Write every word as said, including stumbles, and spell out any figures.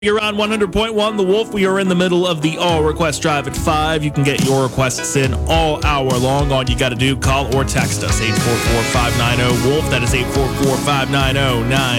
You're on one hundred point one The Wolf. We are in the middle of the All Request Drive at five. You can get your requests in all hour long. All you got to do, call or text us, eight four four, five nine zero, WOLF. That is eight four four, five nine zero, nine